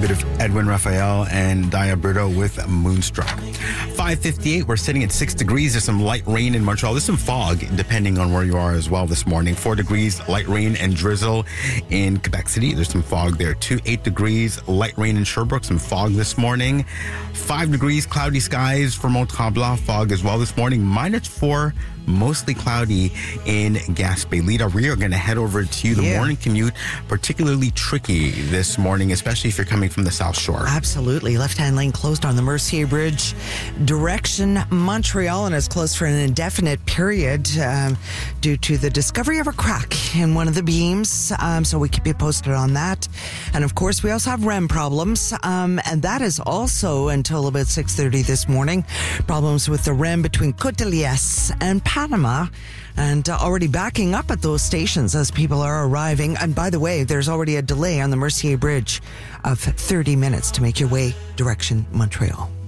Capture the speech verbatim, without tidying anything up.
A bit of Edwin Raphael and Daya Brito with Moonstruck. five fifty-eight, we're sitting at six degrees. There's some light rain in Montreal. There's some fog, depending on where you are as well this morning. four degrees, light rain and drizzle in Quebec City. There's some fog there too. eight degrees, light rain in Sherbrooke, some fog this morning. five degrees, cloudy skies for Mont-Tremblant, fog as well this morning. Minus four, mostly cloudy in Gaspé. Lita, we are going to head over to you. The Yeah. morning commute, particularly tricky this morning, especially if you're coming from the South Shore. Absolutely. Left-hand lane closed on the Mercier Bridge. Direction Montreal, and is closed for an indefinite period um, due to the discovery of a crack in one of the beams. Um, so we keep you posted on that. And of course, we also have R E M problems. Um, and that is also until about six thirty this morning. Problems with the R E M between Côte-de-Liesse and Panama. And uh, already backing up at those stations as people are arriving. And by the way, there's already a delay on the Mercier Bridge of thirty minutes to make your way direction Montreal.